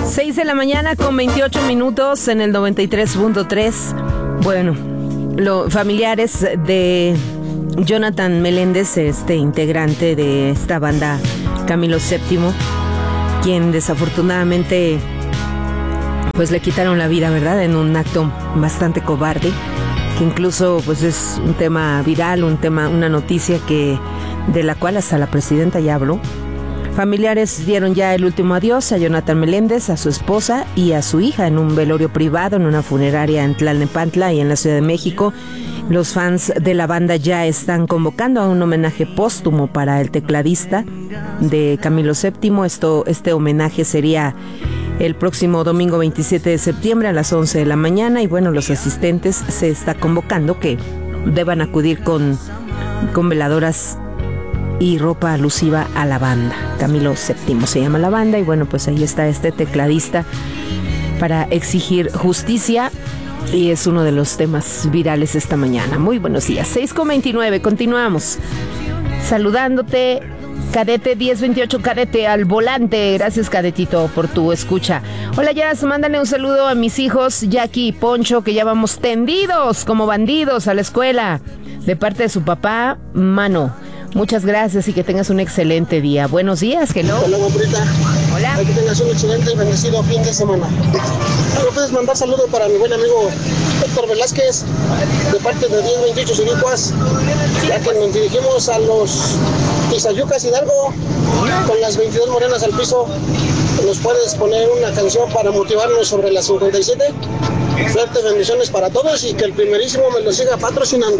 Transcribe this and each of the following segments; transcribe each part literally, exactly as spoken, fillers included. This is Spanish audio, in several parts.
seis de la mañana con veintiocho minutos en el noventa y tres punto tres. Bueno, los familiares de Jonathan Meléndez, este integrante de esta banda Camilo séptimo, quien desafortunadamente pues le quitaron la vida, ¿verdad? En un acto bastante cobarde, que incluso pues es un tema viral, un tema, una noticia que de la cual hasta la presidenta ya habló. Familiares dieron ya el último adiós a Jonathan Meléndez, a su esposa y a su hija en un velorio privado en una funeraria en Tlalnepantla y en la Ciudad de México. Los fans de la banda ya están convocando a un homenaje póstumo para el tecladista de Camilo séptimo. Esto, este homenaje sería el próximo domingo veintisiete de septiembre a las once de la mañana. Y bueno, los asistentes se está convocando que deban acudir con, con veladoras y ropa alusiva a la banda. Camilo séptimo se llama la banda y bueno, pues ahí está este tecladista para exigir justicia y es uno de los temas virales esta mañana. Muy buenos días, seis con veintinueve, continuamos saludándote, Cadete diez veintiocho, Cadete al volante. Gracias, Cadetito, por tu escucha. Hola, Jazz, mándale un saludo a mis hijos Jackie y Poncho, que ya vamos tendidos como bandidos a la escuela, de parte de su papá, Mano. Muchas gracias y que tengas un excelente día. Buenos días, hello. Hola, guapurita. Hola. Que tengas un excelente y bendecido fin de semana. ¿No puedes mandar saludos para mi buen amigo Héctor Velázquez, de parte de diez veintiocho Siricuas, ya que nos dirigimos a los Tizayucas Hidalgo, con las veintidós morenas al piso? ¿Nos puedes poner una canción para motivarnos sobre las cincuenta y siete? Fuertes bendiciones para todos y que el primerísimo me lo siga patrocinando.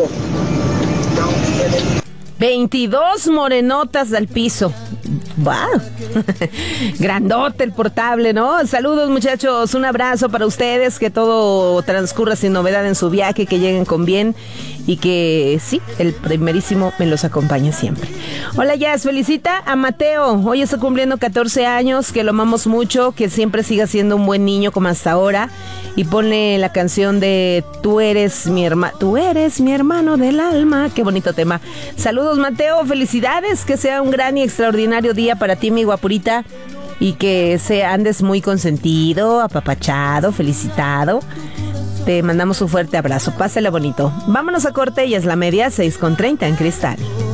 veintidós morenotas al piso. ¡Wow! Grandote el portable, ¿no? Saludos, muchachos. Un abrazo para ustedes. Que todo transcurra sin novedad en su viaje. Que lleguen con bien. Y que sí, el primerísimo me los acompañe siempre. Hola, Jazz. Felicita a Mateo. Hoy está cumpliendo catorce años. Que lo amamos mucho. Que siempre siga siendo un buen niño como hasta ahora. Y pone la canción de Tú eres mi hermano. Tú eres mi hermano del alma. Qué bonito tema. Saludos, Mateo. Felicidades. Que sea un gran y extraordinario día para ti, mi guapurita, y que se andes muy consentido, apapachado, felicitado. Te mandamos un fuerte abrazo, pásale bonito. Vámonos a corte y es la media, seis con treinta en Cristal.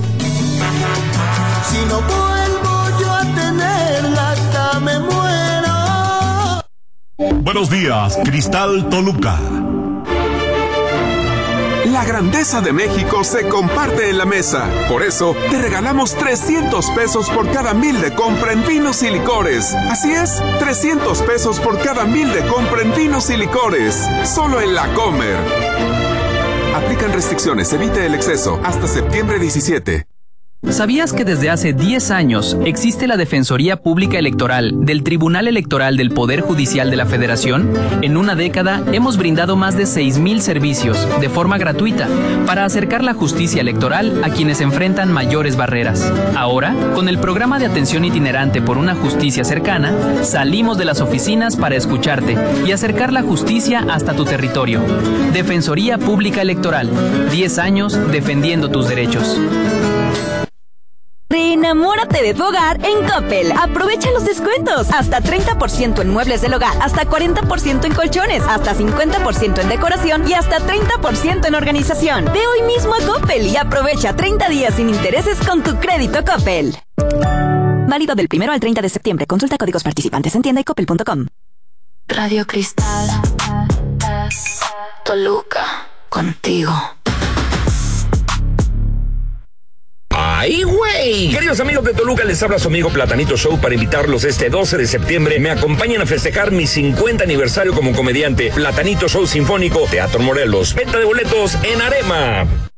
Si no vuelvo yo a tenerla, hasta me muero. Buenos días, Cristal Toluca. La grandeza de México se comparte en la mesa. Por eso, te regalamos trescientos pesos por cada mil de compra en vinos y licores. Así es, trescientos pesos por cada mil de compra en vinos y licores. Solo en La Comer. Aplican restricciones, evite el exceso. Hasta septiembre diecisiete. ¿Sabías que desde hace diez años existe la Defensoría Pública Electoral del Tribunal Electoral del Poder Judicial de la Federación? En una década hemos brindado más de seis mil servicios de forma gratuita para acercar la justicia electoral a quienes enfrentan mayores barreras. Ahora, con el programa de atención itinerante por una justicia cercana, salimos de las oficinas para escucharte y acercar la justicia hasta tu territorio. Defensoría Pública Electoral, diez años defendiendo tus derechos. Reenamórate de tu hogar en Coppel. Aprovecha los descuentos. Hasta treinta por ciento en muebles del hogar, hasta cuarenta por ciento en colchones, hasta cincuenta por ciento en decoración y hasta treinta por ciento en organización. Ve hoy mismo a Coppel y aprovecha treinta días sin intereses con tu crédito Coppel. Válido del primero al treinta de septiembre. Consulta códigos participantes en tienda y coppel punto com. Radio Cristal Toluca, contigo. ¡Ay, güey! Queridos amigos de Toluca, les habla su amigo Platanito Show para invitarlos este doce de septiembre. Me acompañan a festejar mi cincuenta aniversario como comediante. Platanito Show Sinfónico, Teatro Morelos. Venta de boletos en Arema.